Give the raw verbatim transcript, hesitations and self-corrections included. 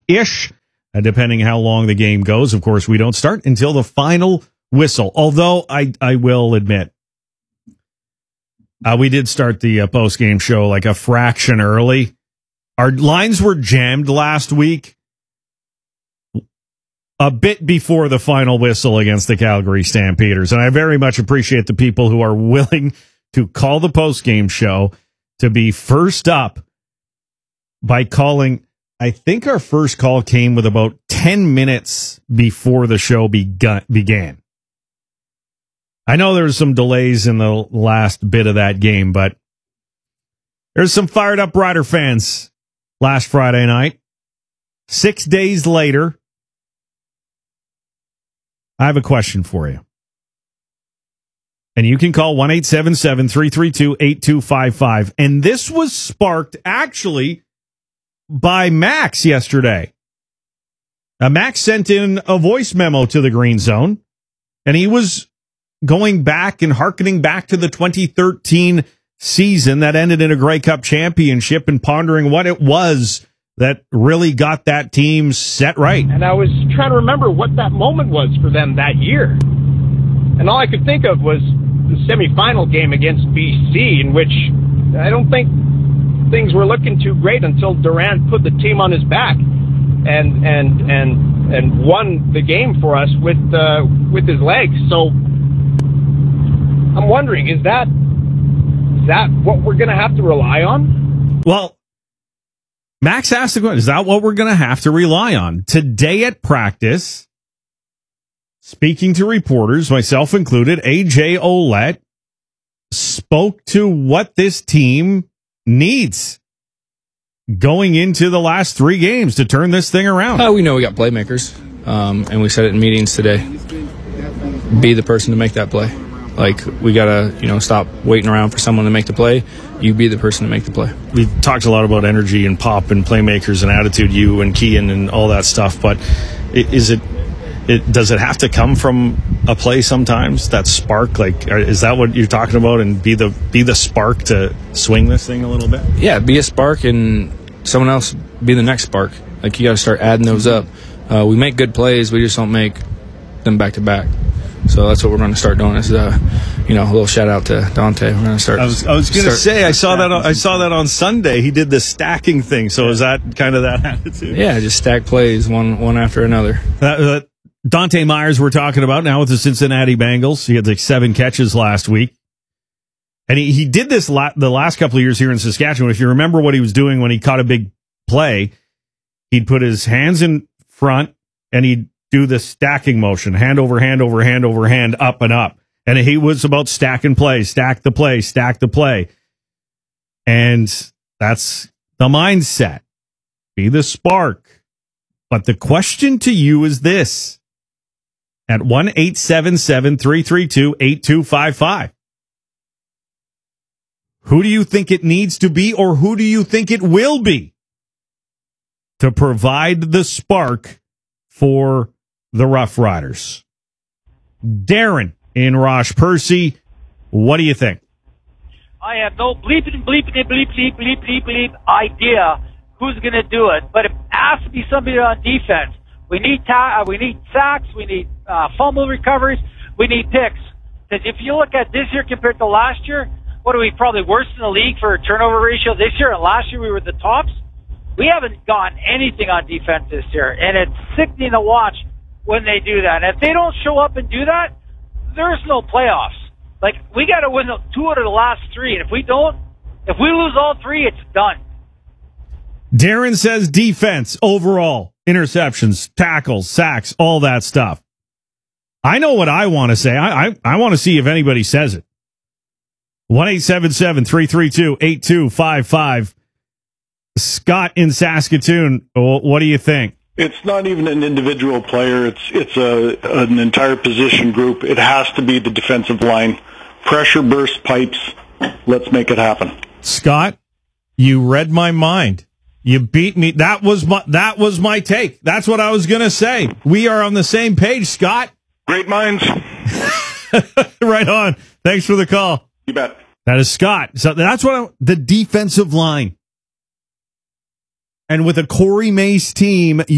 ish, uh, depending how long the game goes. Of course, we don't start until the final whistle. Although I, I will admit, uh, we did start the uh, post-game show like a fraction early. Our lines were jammed last week a bit before the final whistle against the Calgary Stampeders. And I very much appreciate the people who are willing to call the post-game show to be first up by calling. I think our first call came with about ten minutes before the show begun, began. I know there was some delays in the last bit of that game, but there's some fired up Rider fans last Friday night. Six days later, I have a question for you. And you can call one eight seven seven, three three two, eight two five five. And this was sparked actually by Max yesterday. Uh, Max sent in a voice memo to the Green Zone, and he was going back and hearkening back to the twenty thirteen season that ended in a Grey Cup championship and pondering what it was that really got that team set right. And I was trying to remember what that moment was for them that year. And all I could think of was the semifinal game against B C, in which I don't think things were looking too great until Durant put the team on his back and and and and won the game for us with uh, with his legs. So I'm wondering, is that is that what we're going to have to rely on? Well, Max asked the question, is that what we're going to have to rely on? Today at practice, speaking to reporters, myself included, A J Ouellette spoke to what this team needs going into the last three games to turn this thing around. Uh, we know we got playmakers, um, and we said it in meetings today. Be the person to make that play. Like, we got to, you know, stop waiting around for someone to make the play. You be the person to make the play. We've talked a lot about energy and pop and playmakers and attitude, you and Kean and all that stuff, but is it, it does it have to come from a play sometimes, that spark? Like, is that what you're talking about, and be the be the spark to swing this thing a little bit? Yeah, be a spark and someone else be the next spark. Like, you got to start adding those up. Uh, we make good plays, we just don't make them back to back. So that's what we're going to start doing. Is uh, you know, a little shout out to Dante. We're going to start. I was, I was going to say I saw that. On, I saw that on Sunday. He did the stacking thing. So is that kind of that attitude? Yeah, just stack plays one one after another. Uh, uh, Dante Myers, we're talking about now with the Cincinnati Bengals. He had like seven catches last week, and he he did this la- the last couple of years here in Saskatchewan. If you remember what he was doing when he caught a big play, he'd put his hands in front and he'd do the stacking motion, hand over hand over hand over hand, up and up. And he was about stacking plays, stack the play, stack the play. And that's the mindset. Be the spark. But the question to you is this. At one eight seven seven, three three two, eight two five five. Who do you think it needs to be, or who do you think it will be to provide the spark for the Rough Riders? Darren in Rosh Percy, what do you think? I have no bleeping, bleeping, bleep, bleep, bleep, bleep, bleep idea who's going to do it, but it has to be somebody on defense. We need ta- we need sacks, we need uh, fumble recoveries, we need picks. Because if you look at this year compared to last year, what are we, probably worse in the league for a turnover ratio this year, and last year we were the tops? We haven't gotten anything on defense this year, and it's sickening to watch when they do that. And if they don't show up and do that, there's no playoffs. Like, we got to win two out of the last three, and if we don't, if we lose all three, it's done. Darren says defense overall, interceptions, tackles, sacks, all that stuff. I know what I want to say. I I, I want to see if anybody says it. one eight seven seven, three three two, eight two five five. Scott in Saskatoon, what do you think? It's not even an individual player. It's it's a an entire position group. It has to be the defensive line. Pressure burst pipes. Let's make it happen. Scott, you read my mind. You beat me. That was my that was my take. That's what I was going to say. We are on the same page, Scott. Great minds. Right on. Thanks for the call. You bet. That is Scott. So that's what I, the defensive line. And with a Corey Mace team,